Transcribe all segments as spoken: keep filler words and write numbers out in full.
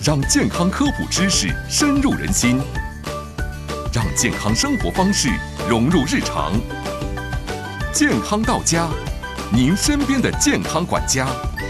让健康科普知识深入人心，让健康生活方式融入日常。健康到家，您身边的健康管家。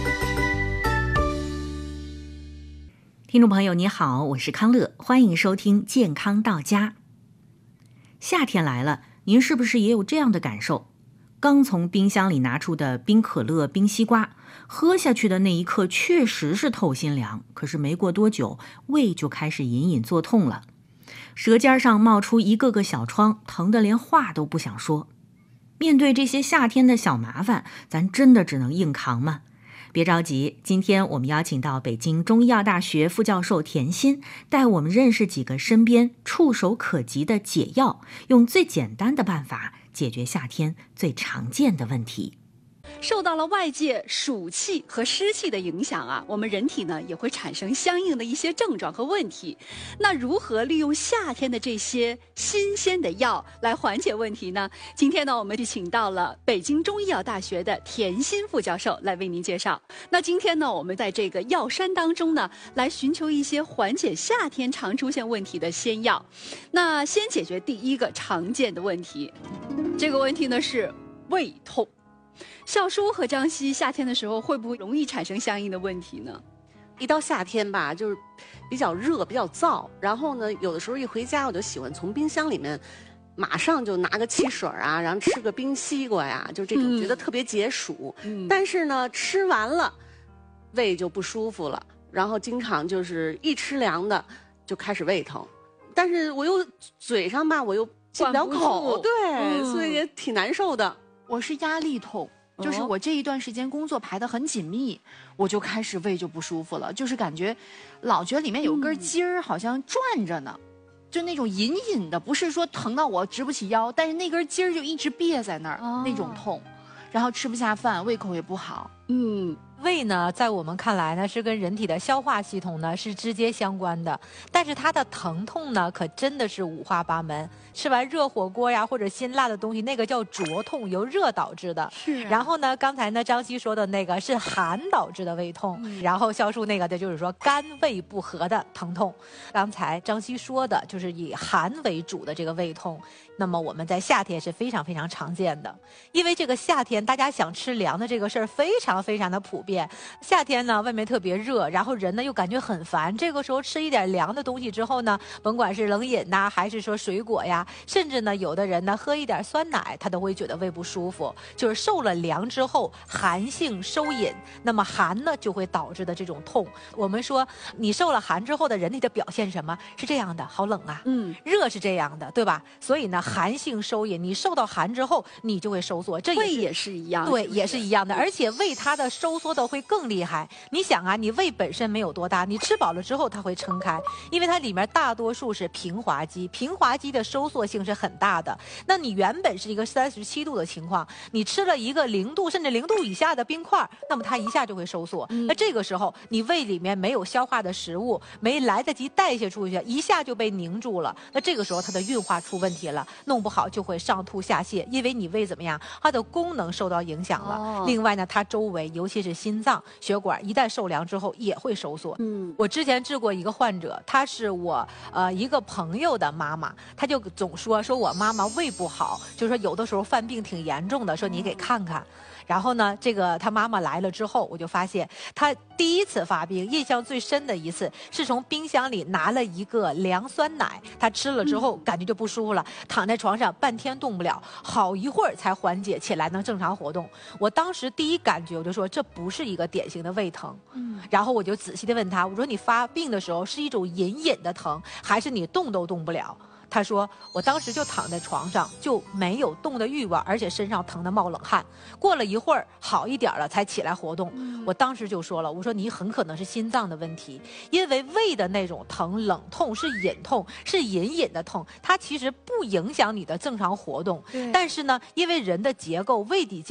听众朋友你好，我是康乐，欢迎收听健康到家。夏天来了，您是不是也有这样的感受？刚从冰箱里拿出的冰可乐、冰西瓜，喝下去的那一刻确实是透心凉，可是没过多久，胃就开始隐隐作痛了，舌尖上冒出一个个小疮，疼得连话都不想说。面对这些夏天的小麻烦，咱真的只能硬扛吗？别着急，今天我们邀请到北京中医药大学副教授田心，带我们认识几个身边触手可及的解药，用最简单的办法解决夏天最常见的问题。 受到了外界暑气和湿气的影响啊，我们人体呢也会产生相应的一些症状和问题。那如何利用夏天的这些新鲜的药来缓解问题呢？今天呢，我们就请到了北京中医药大学的田心副教授来为您介绍。那今天呢，我们在这个药山当中呢，来寻求一些缓解夏天常出现问题的仙药。那先解决第一个常见的问题，这个问题呢是胃痛。笑叔和张希，夏天的时候会不会容易产生相应的问题呢？ 一到夏天吧，就是比较热，比较燥。然后呢，有的时候一回家，我就喜欢从冰箱里面马上就拿个汽水啊，然后吃个冰西瓜呀，就这种、嗯、觉得特别解暑、嗯。但是呢，吃完了胃就不舒服了，然后经常就是一吃凉的就开始胃疼。但是我又嘴上吧，我又进不了口，对、嗯，所以也挺难受的。 我是压力痛，就是我这一段时间工作排得很紧密，我就开始胃就不舒服了，就是感觉老觉得里面有根筋儿好像转着呢、嗯，就那种隐隐的，不是说疼到我直不起腰，但是那根筋儿就一直别在那儿、哦，那种痛，然后吃不下饭，胃口也不好。 嗯，胃呢，在我们看来呢，是跟人体的消化系统呢是直接相关的，但是它的疼痛呢，可真的是五花八门。吃完热火锅呀，或者辛辣的东西，那个叫灼痛，由热导致的。 是、啊。 然后呢，刚才呢张希说的那个是寒导致的胃痛，嗯、然后肖叔那个的就是说肝胃不和的疼痛。刚才张希说的就是以寒为主的这个胃痛，那么我们在夏天是非常非常常见的，因为这个夏天大家想吃凉的这个事儿非常非常的普遍。夏天呢，外面特别热，然后人呢又感觉很烦，这个时候吃一点凉的东西之后呢，甭管是冷饮呐、啊，还是说水果呀。甚至呢，有的人呢喝一点酸奶，他都会觉得胃不舒服，就是受了凉之后寒性收引，那么寒呢就会导致的这种痛。我们说你受了寒之后的人体的表现什么是这样的，好冷啊，嗯，热是这样的，对吧？所以呢，寒性收引，你受到寒之后，你就会收缩，这也胃也是一样， 对， 是是也是一样的，而且胃它的收缩的会更厉害。你想啊，你胃本身没有多大，你吃饱了之后它会撑开，因为它里面大多数是平滑肌，平滑肌的收缩性是很大的。那你原本是一个三十七度的情况，你吃了一个零度甚至零度以下的冰块，那么它一下就会收缩、嗯、那这个时候你胃里面没有消化的食物，没来得及代谢出去，一下就被凝住了，那这个时候它的运化出问题了，弄不好就会上吐下泻，因为你胃怎么样，它的功能受到影响了、哦、另外呢，它周围尤其是心脏血管一旦受凉之后也会收缩。嗯，我之前治过一个患者，他是我呃一个朋友的妈妈，他就总说说我妈妈胃不好，就是说有的时候犯病挺严重的，说你给看看。然后呢，这个他妈妈来了之后，我就发现他第一次发病，印象最深的一次是从冰箱里拿了一个凉酸奶，他吃了之后感觉就不舒服了，躺在床上半天动不了，好一会儿才缓解起来，能正常活动。我当时第一感觉我就说这不是一个典型的胃疼，嗯，然后我就仔细的问他，我说你发病的时候是一种隐隐的疼，还是你动都动不了？他说我当时就躺在床上，就没有动的欲望，而且身上疼得冒冷汗，过了一会儿好一点了才起来活动、嗯、我当时就说了，我说你很可能是心脏的问题，因为胃的那种疼冷痛是隐痛，是隐隐的痛，它其实不影响你的正常活动，但是呢因为人的结构胃底